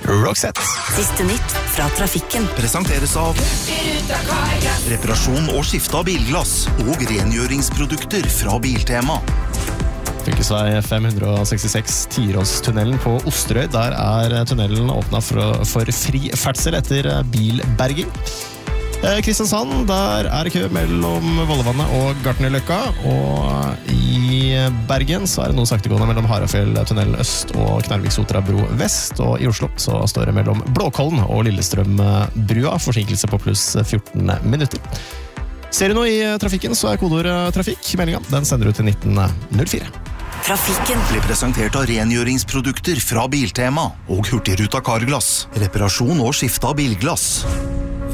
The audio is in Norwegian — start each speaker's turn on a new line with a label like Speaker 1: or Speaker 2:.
Speaker 1: Roxette.
Speaker 2: Siste nytt fra trafikken.
Speaker 3: Presenteres av reparasjon og skifte av bilglass og rengjøringsprodukter fra Biltema.
Speaker 1: Fylkesvei 566 Tyråstunnelen på Osterøy. Der tunnelen åpnet for fri ferdsel etter bilberging. Kristiansand, der det kø mellom Vollevannet og Gartnerløkka, og i Bergen så det noe saktegående mellom Harafjell-tunnelen øst og Knarvik-Sotra bro vest, og i Oslo så står det mellom Blåkollen og Lillestrøm-brua, forsinkelse på pluss 14 minutter. Ser du noe i trafikken, så kodeord trafikk. Meldingen, den sender du til 1904.
Speaker 2: Trafikken
Speaker 3: Blir presentert av rengjøringsprodukter fra Biltema og Hurtigruta Carglass. Reparasjon og skifte av bilglass.